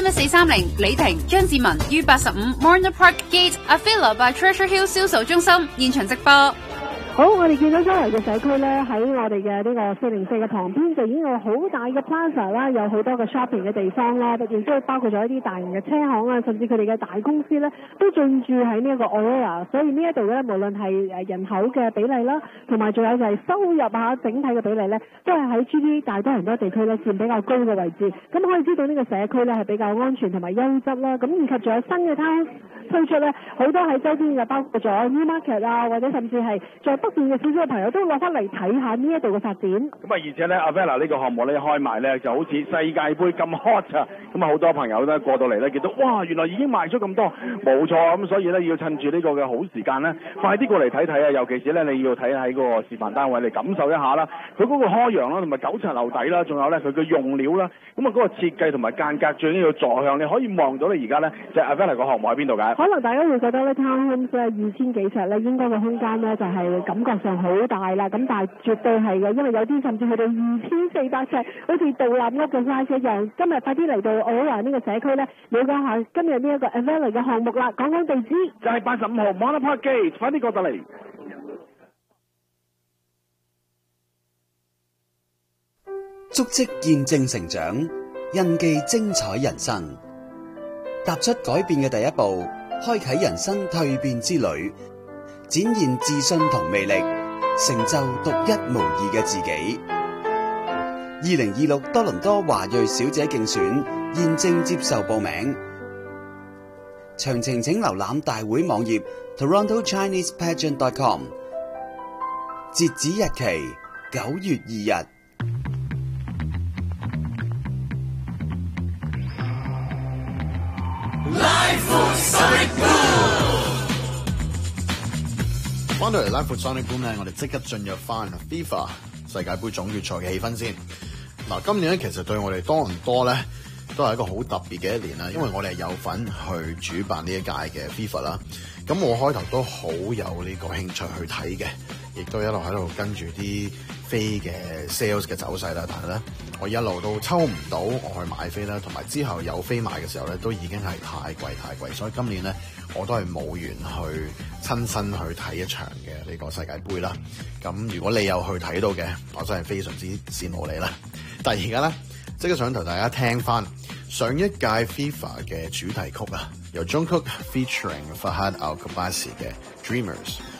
31430李婷張志文於85 Morna Park Gate Avila by Treasure Hill 銷售中心現場直播。 好，我哋見到周圍嘅社區咧，喺我哋嘅呢個404嘅旁邊就已經有好大嘅 plaza 啦，有好多嘅 shopping 嘅地方啦，亦都包括咗一啲大型嘅車行啊，甚至佢哋嘅大公司咧都進駐喺呢一個 Aurora， 所以呢一度咧無論係人口嘅比例啦，同埋仲有就係收入啊整體嘅比例咧，都係喺 GB 大多倫多地區咧佔比較高嘅位置。咁可以知道呢個社區咧係比較安全同埋優質啦。咁以及仲有新嘅 town 推出咧，好多喺周邊嘅包括咗 Newmarket 啊，或者甚至係在北邊嘅少少嘅朋友都落翻嚟睇下呢一度嘅發展。 咁啊，而且咧 Avila 呢個項目咧開賣咧就好似世界盃咁 hot 啊！咁啊，好多朋友咧過到嚟咧見到哇，原來已經賣出咁多，冇錯咁，所以咧要趁住呢個嘅好時間咧，快啲過嚟睇睇啊！尤其是咧你要睇喺嗰個示範單位嚟感受一下啦，佢嗰個開揚啦，同埋9層樓底啦，仲有咧佢嘅用料啦，咁啊嗰個設計同埋間隔最緊要坐向，你可以望到你而家咧就 Avila 個項目喺邊度㗎？ 可能大家會覺得咧 townhomes 咧2000幾尺咧應該個空間咧就係感覺上好大啦，咁但係絕對係嘅，因為有啲甚至去到2400尺，好似獨立屋嘅 size 一樣。今日快啲嚟到 Aurora 呢個社區咧，了解下今日呢一個 Avila 嘅項目啦。講講地址， 就係85號 Morna Park Gate， 快啲過到嚟。 足跡見證成長，印記精彩人生。踏出改變嘅第一步，開啟人生蛻變之旅，展現自信同魅力，成就獨一無二嘅自己。2026多倫多華裔小姐競選現正接受報名，詳情請瀏覽大會網頁 TorontoChinesePageant.com。截止日期9月2日。 翻到嚟 Live with Sonic Boom 咧，我哋即刻進入翻 FIFA 世界盃總決賽嘅氣氛先。嗱，今年咧其實對我哋多倫多咧都係一個好特別嘅一年啦，因為我哋係有份去主辦呢一屆嘅 FIFA 啦。咁我開頭都好有呢個興趣去睇嘅，亦都一路喺度跟住啲飛嘅 sales 嘅走勢啦。但係咧，我一路都抽唔到我去買飛啦，同埋之後有飛買嘅時候咧，都已經係太貴，所以今年咧我都係冇緣去親身去睇一場嘅呢個世界盃啦。咁如果你有去睇到嘅，我真係非常之羨慕你啦。但係而家咧，即刻想同大家聽翻上一屆 FIFA 嘅主題曲啊，由 Jungkook featuring Fahad Al-Kabasi 嘅 Dreamers。